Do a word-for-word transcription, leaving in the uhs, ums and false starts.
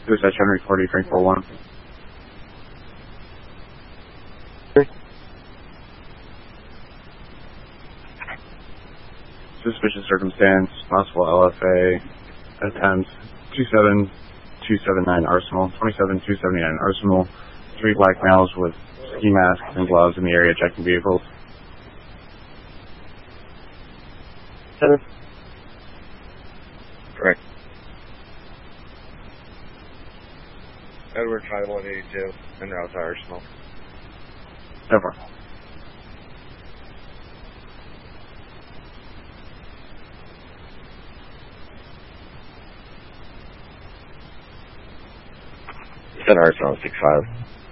Suicide Henry forty, Frank four one. Suspicious circumstance, possible L F A attempt, two seven two seven nine Arsenal, twenty-seven two seventy-nine Arsenal, three black males with ski masks and gloves in the area checking vehicles. Seven. Correct. Edward five one eighty-two, en route to Arsenal. So far. Center Arsenal six five.